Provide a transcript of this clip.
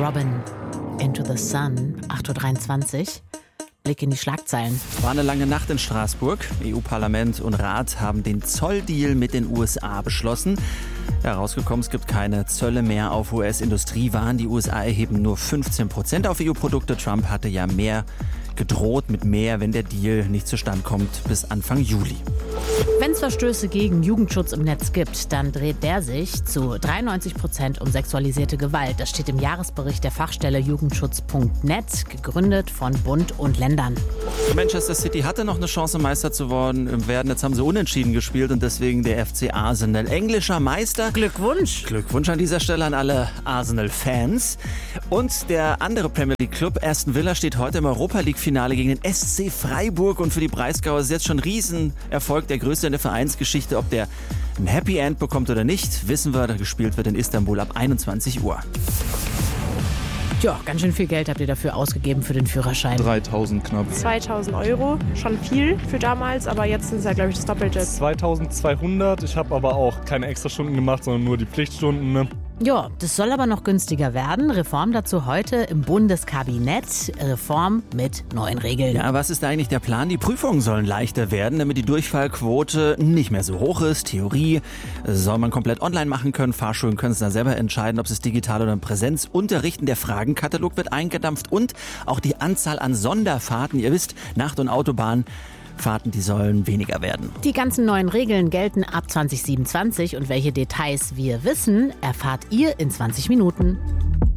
Robin, Into the Sun, 8.23 Uhr. Blick in die Schlagzeilen. War eine lange Nacht in Straßburg. EU-Parlament und Rat haben den Zolldeal mit den USA beschlossen. Herausgekommen, es gibt keine Zölle mehr auf US-Industriewaren. Die USA erheben nur 15% auf EU-Produkte. Trump hatte ja mehr gedroht mit mehr, wenn der Deal nicht zustande kommt, bis Anfang Juli. Wenn es Verstöße gegen Jugendschutz im Netz gibt, dann dreht der sich zu 93% um sexualisierte Gewalt. Das steht im Jahresbericht der Fachstelle Jugendschutz.net, gegründet von Bund und Ländern. Manchester City hatte noch eine Chance, Meister zu werden. Jetzt haben sie unentschieden gespielt und deswegen der FC Arsenal englischer Meister. Glückwunsch! Glückwunsch an dieser Stelle an alle Arsenal-Fans. Und der andere Premier League-Club, Aston Villa, steht heute im Europa-League-Finale gegen den SC Freiburg. Und für die Breisgauer ist jetzt schon ein Riesenerfolg, der größte in der Vereinsgeschichte. Ob der ein Happy End bekommt oder nicht, wissen wir. Gespielt wird in Istanbul ab 21 Uhr. Ja, ganz schön viel Geld habt ihr dafür ausgegeben für den Führerschein. 3.000 knapp. 2.000 Euro, schon viel für damals, aber jetzt sind es ja, glaube ich, das Doppelte. 2.200, ich habe aber auch keine Extrastunden gemacht, sondern nur die Pflichtstunden. Ne? Ja, das soll aber noch günstiger werden. Reform dazu heute im Bundeskabinett. Reform mit neuen Regeln. Ja, was ist da eigentlich der Plan? Die Prüfungen sollen leichter werden, damit die Durchfallquote nicht mehr so hoch ist. Theorie soll man komplett online machen können. Fahrschulen können es dann selber entscheiden, ob es digital oder in Präsenz unterrichten. Der Fragenkatalog wird eingedampft und auch die Anzahl an Sonderfahrten. Ihr wisst, Nacht- und Autobahnfahrten, die sollen weniger werden. Die ganzen neuen Regeln gelten ab 2027 und welche Details wir wissen, erfahrt ihr in 20 Minuten.